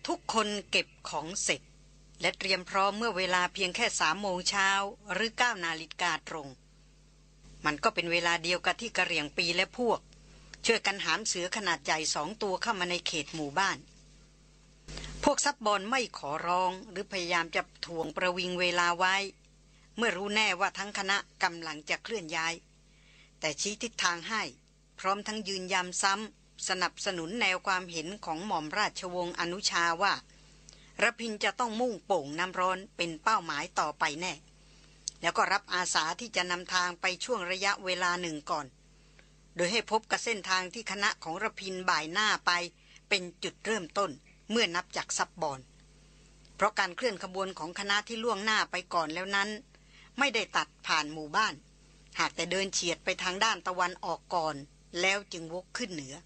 ทุกคนเก็บของเสร็จและเตรียมพร้อมเมื่อเวลาเพียงแค่3 โมงเช้าหรือ9 นาฬิกาตรงมันก็เป็นเวลาเดียวกับที่กระเหรี่ยงปีและพวกช่วยกันหามเสือขนาดใหญ่2 ตัวเข้ามาในเขตหมู่บ้านพวกซับบอนไม่ขอร้องหรือพยายามจะถ่วงประวิงเวลาไว้เมื่อรู้แน่ว่าทั้งคณะกำลังจะเคลื่อนย้ายแต่ชี้ทิศทางให้พร้อมทั้งยืนยันซ้ำสนับสนุนแนวความเห็นของหม่อมราชวงศ์อนุชาว่าระพินจะต้องมุ่งโป่งน้ำร้อนเป็นเป้าหมายต่อไปแน่แล้วก็รับอาสาที่จะนำทางไปช่วงระยะเวลาหนึ่งก่อนโดยให้พบกับเส้นทางที่คณะของระพินบ่ายหน้าไปเป็นจุดเริ่มต้นเมื่อนับจากซับบอนเพราะการเคลื่อนขบวนของคณะที่ล่วงหน้าไปก่อนแล้วนั้นไม่ได้ตัดผ่านหมู่บ้านหากแต่เดินเฉียดไปทางด้านตะวันออกก่อนแล้วจึงวกขึ้นเหนือ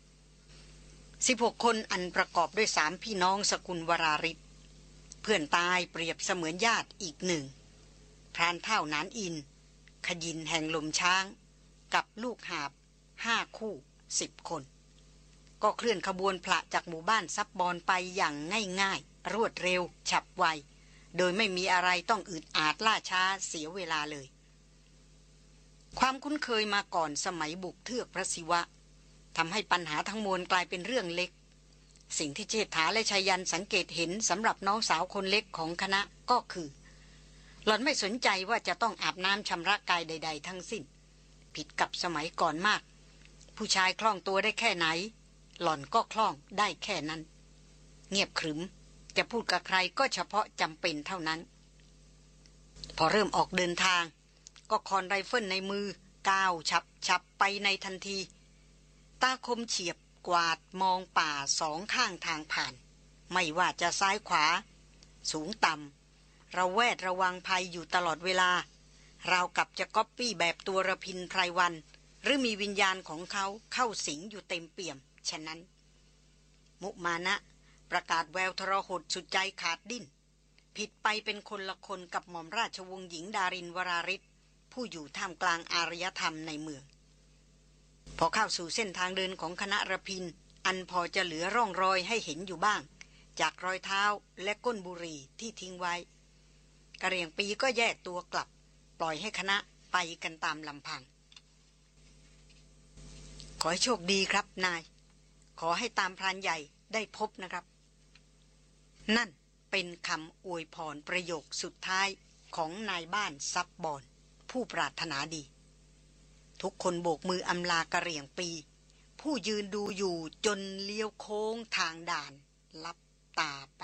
16 คนอันประกอบด้วย3 พี่น้องสกุลวราริศเพื่อนตายเปรียบเสมือนญาติอีกหนึ่งพรานเท่านานอินขยินแห่งลมช้างกับลูกหาบ5 คู่10 คนก็เคลื่อนขบวนพละจากหมู่บ้านซับบอนไปอย่างง่ายๆรวดเร็วฉับไวโดยไม่มีอะไรต้องอึดอาดล่าช้าเสียเวลาเลยความคุ้นเคยมาก่อนสมัยบุกเทือกพระศิวะทำให้ปัญหาทั้งมวลกลายเป็นเรื่องเล็กสิ่งที่เชษฐาและชายันสังเกตเห็นสำหรับน้องสาวคนเล็กของคณะก็คือหล่อนไม่สนใจว่าจะต้องอาบน้ำชำระกายใดๆทั้งสิ้นผิดกับสมัยก่อนมากผู้ชายคล่องตัวได้แค่ไหนหล่อนก็คล่องได้แค่นั้นเงียบขรึมจะพูดกับใครก็เฉพาะจำเป็นเท่านั้นพอเริ่มออกเดินทางก็คอนไรเฟิลในมือก้าวฉับไปในทันทีตาคมเฉียบกวาดมองป่า2 ข้างทางผ่านไม่ว่าจะซ้ายขวาสูงต่ำระแวดระวังภัยอยู่ตลอดเวลาราวกับจะก๊อปปี้แบบตัวระพินไพรวันหรือมีวิญญาณของเขาเข้าสิงอยู่เต็มเปี่ยมฉะนั้นมุมานะประกาศแววทรหดสุดใจขาดดิ้นผิดไปเป็นคนละคนกับหม่อมราชวงศ์หญิงดารินวราริศผู้อยู่ท่ามกลางอารยธรรมในเมืองพอเข้าสู่เส้นทางเดินของคณะระพินอันพอจะเหลือร่องรอยให้เห็นอยู่บ้างจากรอยเท้าและก้นบุหรี่ที่ทิ้งไว้กระเหรี่ยงปีก็แยกตัวกลับปล่อยให้คณะไปกันตามลำพังขอให้โชคดีครับนายขอให้ตามพรานใหญ่ได้พบนะครับนั่นเป็นคำอวยพรประโยคสุดท้ายของนายบ้านซับบอนผู้ปรารถนาดีทุกคนโบกมืออำลากระเหรี่ยงปีผู้ยืนดูอยู่จนเลี้ยวโค้งทางด่านลับตา